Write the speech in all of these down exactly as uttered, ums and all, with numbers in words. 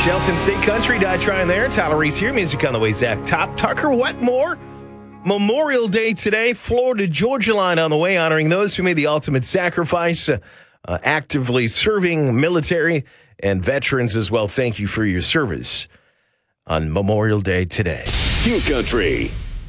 Shelton State Country, Die Trying there. Tyler Reese here. Music on the way. Zach Top. Tucker Wetmore. Memorial Day today. Florida Georgia line on the way, honoring those who made the ultimate sacrifice, uh, uh, actively serving military and veterans as well. Thank you for your service on Memorial Day today. Q Country.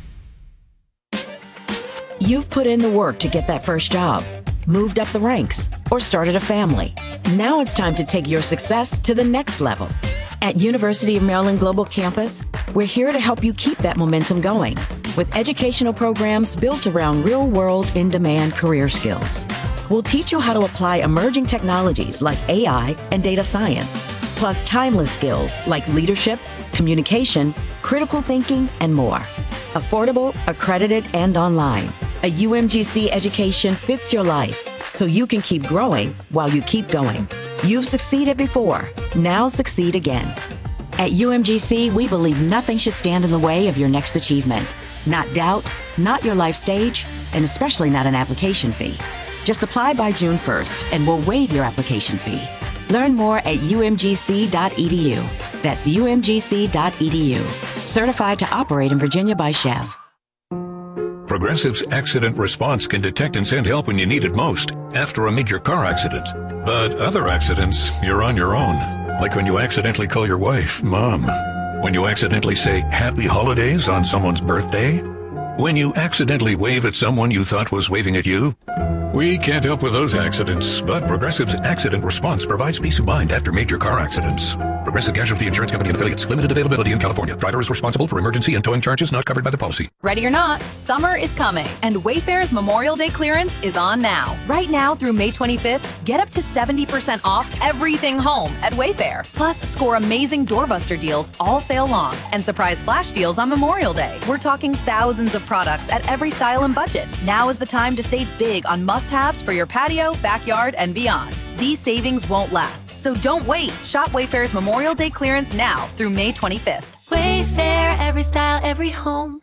You've put in the work to get that first job, moved up the ranks, or started a family. Now it's time to take your success to the next level. At University of Maryland Global Campus, we're here to help you keep that momentum going with educational programs built around real-world, in-demand career skills. We'll teach you how to apply emerging technologies like A I and data science, plus timeless skills like leadership, communication, critical thinking, and more. Affordable, accredited, and online. A U M G C education fits your life, so you can keep growing while you keep going. You've succeeded before. Now succeed again. At U M G C, we believe nothing should stand in the way of your next achievement. Not doubt, not your life stage, and especially not an application fee. Just apply by June first, and we'll waive your application fee. Learn more at U M G C dot E D U. That's U M G C dot E D U. Certified to operate in Virginia by Chev. Progressive's accident response can detect and send help when you need it most after a major car accident. But other accidents, you're on your own. Like when you accidentally call your wife Mom. When you accidentally say Happy Holidays on someone's birthday. When you accidentally wave at someone you thought was waving at you. We can't help with those accidents, but Progressive's accident response provides peace of mind after major car accidents. Progressive Casualty Insurance Company and Affiliates. Limited availability in California. Driver is responsible for emergency and towing charges not covered by the policy. Ready or not, summer is coming, and Wayfair's Memorial Day clearance is on now. Right now through May twenty-fifth, get up to seventy percent off everything home at Wayfair. Plus, score amazing doorbuster deals all sale long and surprise flash deals on Memorial Day. We're talking thousands of products at every style and budget. Now is the time to save big on must-haves for your patio, backyard, and beyond. These savings won't last, so don't wait. Shop Wayfair's Memorial Day clearance now through May twenty-fifth. Wayfair, every style, every home.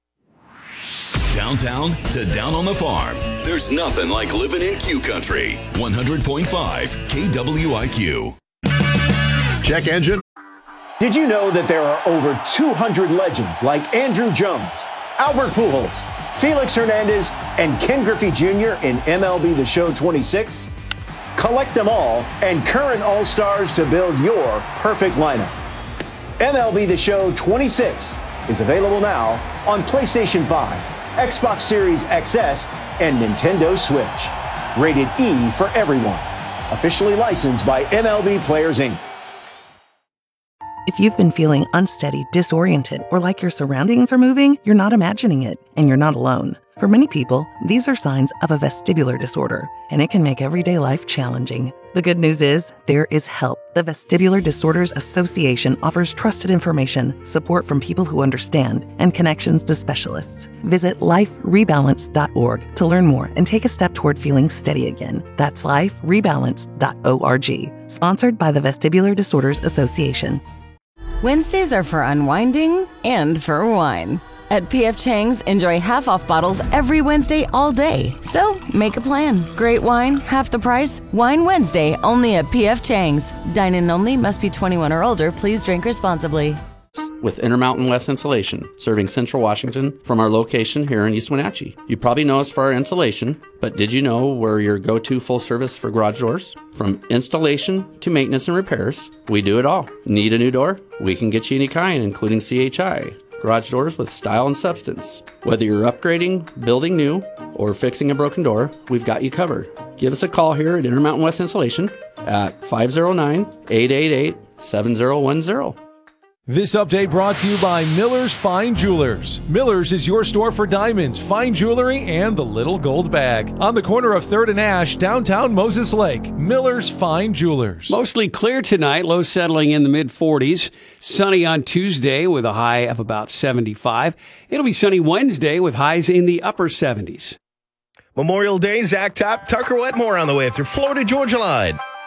Downtown to down on the farm. There's nothing like living in Q Country. one hundred point five K W I Q. Check engine. Did you know that there are over two hundred legends like Andruw Jones, Albert Pujols, Felix Hernandez, and Ken Griffey Junior in M L B The Show twenty-six? Collect them all and current All-Stars to build your perfect lineup. M L B The Show twenty-six is available now on PlayStation five, Xbox Series X S, and Nintendo Switch. Rated E for everyone. Officially licensed by M L B Players, Incorporated. If you've been feeling unsteady, disoriented, or like your surroundings are moving, you're not imagining it, and you're not alone. For many people, these are signs of a vestibular disorder, and it can make everyday life challenging. The good news is, there is help. The Vestibular Disorders Association offers trusted information, support from people who understand, and connections to specialists. Visit life rebalance dot org to learn more and take a step toward feeling steady again. That's life rebalance dot org. Sponsored by the Vestibular Disorders Association. Wednesdays are for unwinding and for wine. At P F Chang's, enjoy half-off bottles every Wednesday all day. So, make a plan. Great wine, half the price. Wine Wednesday, only at P F Chang's. Dine-in only, must be twenty-one or older. Please drink responsibly. With Intermountain West Insulation, serving Central Washington from our location here in East Wenatchee. You probably know us for our insulation, but did you know we're your go-to full service for garage doors? From installation to maintenance and repairs, we do it all. Need a new door? We can get you any kind, including C H I. Garage doors with style and substance. Whether you're upgrading, building new, or fixing a broken door, we've got you covered. Give us a call here at Intermountain West Insulation at five oh nine, eight eight eight, seven oh one oh. This update brought to you by Miller's Fine Jewelers. Miller's is your store for diamonds, fine jewelry, and the little gold bag. On the corner of third and Ash, downtown Moses Lake. Miller's Fine Jewelers. Mostly clear tonight, low settling in the mid forties. Sunny on Tuesday with a high of about seventy-five. It'll be sunny Wednesday with highs in the upper seventies. Memorial Day, Zach Top, Tucker Wetmore on the way with your Florida Georgia line.